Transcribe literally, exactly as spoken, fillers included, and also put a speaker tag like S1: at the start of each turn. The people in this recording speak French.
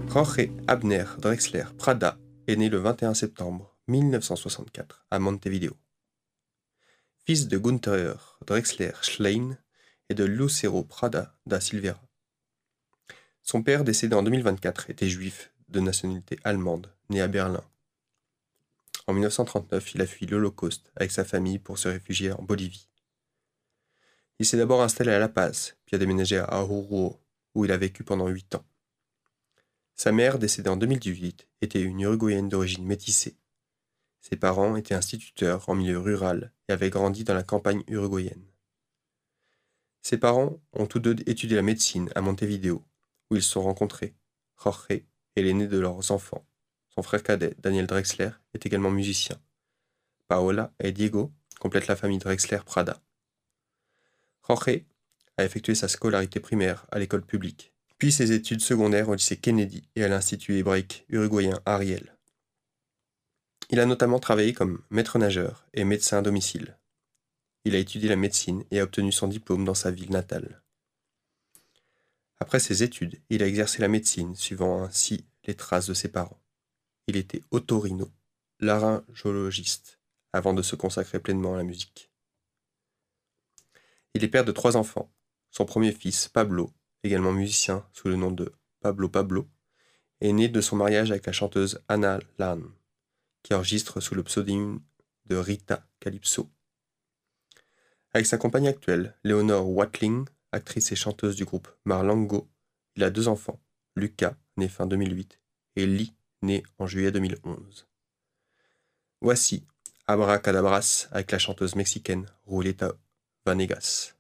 S1: Jorge Abner Drexler Prada est né le vingt et un septembre mille neuf cent soixante-quatre à Montevideo. Fils de Günther Drexler Schlein et de Lucero Prada da Silveira. Son père, décédé en deux mille vingt-quatre, était juif de nationalité allemande, né à Berlin. En mille neuf cent trente-neuf, il a fui l'Holocauste avec sa famille pour se réfugier en Bolivie. Il s'est d'abord installé à La Paz, puis a déménagé à Oruro, où il a vécu pendant huit ans. Sa mère, décédée en deux mille dix-huit, était une Uruguayenne d'origine métissée. Ses parents étaient instituteurs en milieu rural et avaient grandi dans la campagne uruguayenne. Ses parents ont tous deux étudié la médecine à Montevideo, où ils se sont rencontrés. Jorge est l'aîné de leurs enfants. Son frère cadet, Daniel Drexler, est également musicien. Paola et Diego complètent la famille Drexler Prada. Jorge a effectué sa scolarité primaire à l'école publique, puis ses études secondaires au lycée Kennedy et à l'Institut hébraïque uruguayen Ariel. Il a notamment travaillé comme maître nageur et médecin à domicile. Il a étudié la médecine et a obtenu son diplôme dans sa ville natale. Après ses études, il a exercé la médecine, suivant ainsi les traces de ses parents. Il était otorino, laryngologiste, avant de se consacrer pleinement à la musique. Il est père de trois enfants. Son premier fils, Pablo, également musicien sous le nom de Pablo Pablo, est né de son mariage avec la chanteuse Ana Lan, qui enregistre sous le pseudonyme de Rita Calypso. Avec sa compagne actuelle, Léonore Watling, actrice et chanteuse du groupe Marlango, il a deux enfants, Lucas, né fin deux mille huit, et Lee, né en juillet deux mille onze. Voici Abracadabras avec la chanteuse mexicaine Julieta Vanegas.